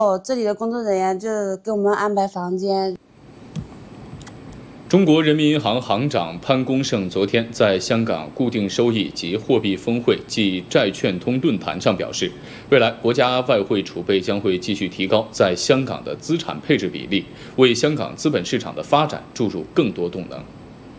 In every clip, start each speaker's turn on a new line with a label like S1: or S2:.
S1: 这里的工作人员就给我们安排房间。
S2: 中国人民银行行长潘功胜昨天在香港固定收益及货币峰会暨债券通论坛上表示，未来国家外汇储备将会继续提高在香港的资产配置比例，为香港资本市场的发展注入更多动能。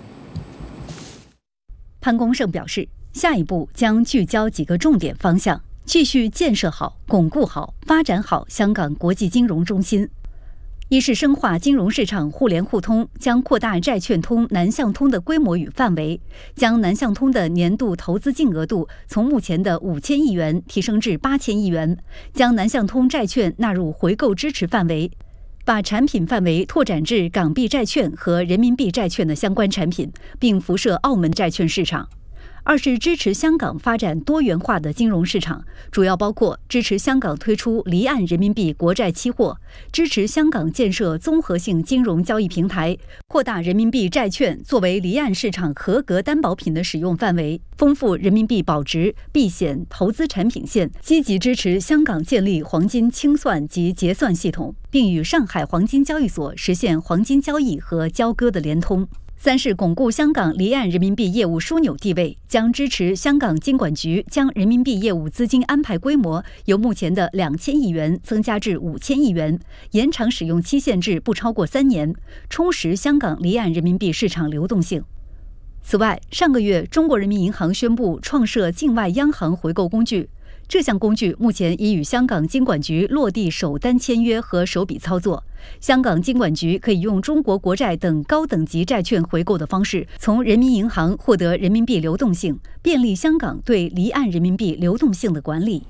S3: 潘功胜表示，下一步将聚焦几个重点方向，继续建设好、巩固好、发展好香港国际金融中心。一是深化金融市场互联互通，将扩大债券通、南向通的规模与范围，将南向通的年度投资净额度从目前的5000亿元提升至8000亿元，将南向通债券纳入回购支持范围，把产品范围拓展至港币债券和人民币债券的相关产品，并辐射澳门债券市场。二是支持香港发展多元化的金融市场，主要包括支持香港推出离岸人民币国债期货，支持香港建设综合性金融交易平台，扩大人民币债券作为离岸市场合格担保品的使用范围，丰富人民币保值、避险、投资产品线，积极支持香港建立黄金清算及结算系统，并与上海黄金交易所实现黄金交易和交割的联通。三是巩固香港离岸人民币业务枢纽地位，将支持香港金管局将人民币业务资金安排规模由目前的2000亿元增加至5000亿元，延长使用期限至不超过3年，充实香港离岸人民币市场流动性。此外，上个月中国人民银行宣布创设境外央行回购工具，这项工具目前已与香港金管局落地首单签约和首笔操作。香港金管局可以用中国国债等高等级债券回购的方式，从人民银行获得人民币流动性，便利香港对离岸人民币流动性的管理。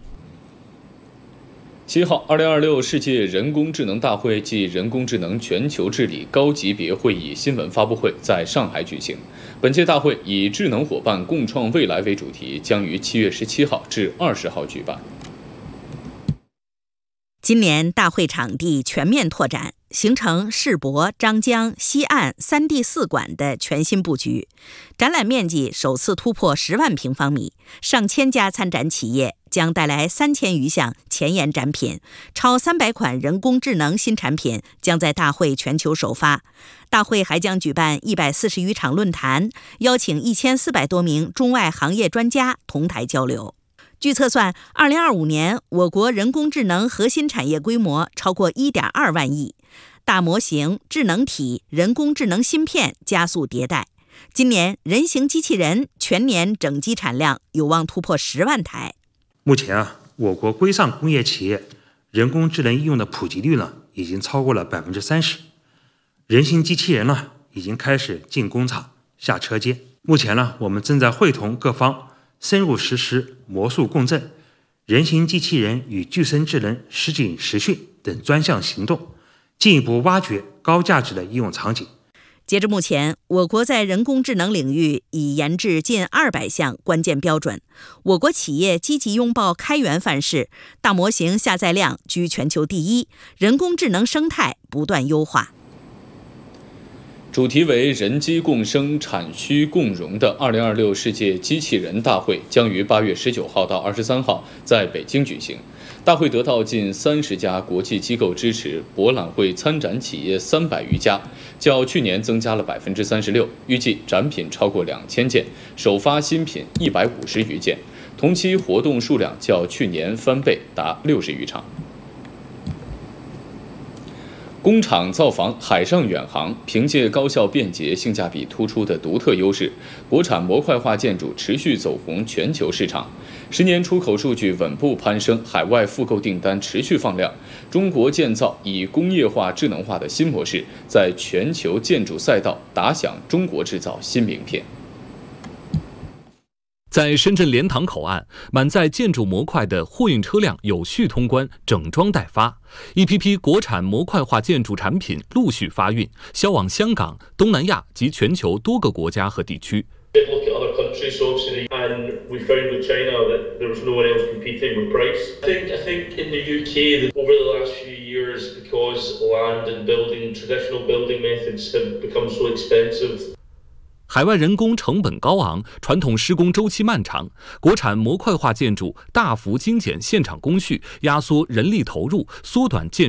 S2: 7号，2026世界人工智能大会暨人工智能全球治理高级别会议新闻发布会在上海举行。本届大会以智能伙伴共创未来为主题，将于7月17号至20号举办。
S4: 今年大会场地全面拓展，形成世博、张江、西岸3地4馆的全新布局，展览面积首次突破10万平方米，上千家参展企业将带来3000余项前沿展品，超300款人工智能新产品将在大会全球首发。大会还将举办140余场论坛，邀请1400多名中外行业专家同台交流。据测算，2025年我国人工智能核心产业规模超过1.2万亿，大模型、智能体、人工智能芯片加速迭代。今年人形机器人全年整机产量有望突破10万台。
S5: 目前我国规上工业企业人工智能应用的普及率已经超过了30%，人形机器人已经开始进工厂、下车间。目前我们正在会同各方深入实施模塑共振、人形机器人与具身智能实景实训等专项行动，进一步挖掘高价值的应用场景。
S4: 截至目前，我国在人工智能领域已研制近200项关键标准。我国企业积极拥抱开源范式，大模型下载量居全球第一，人工智能生态不断优化。
S2: 主题为人机共生、产需共融的2026世界机器人大会将于8月19号到23号在北京举行。大会得到近30家国际机构支持，博览会参展企业300余家，较去年增加了36%，预计展品超过2000件，首发新品150余件，同期活动数量较去年翻倍，达60余场。工厂造房、海上远航，凭借高效便捷、性价比突出的独特优势，国产模块化建筑持续走红全球市场。10年出口数据稳步攀升，海外复购订单持续放量。中国建造以工业化、智能化的新模式，在全球建筑赛道打响中国制造新名片。
S6: 在深圳莲塘口岸，满载建筑模块的货运车辆有序通关，整装待发。一批批国产模块化建筑产品陆续发运，销往香港、东南亚及全球多个国家和地区。海外人工成本高昂，传统施工周期漫长，国产模块化建筑大幅精简现场工序，压缩人力投入，缩短建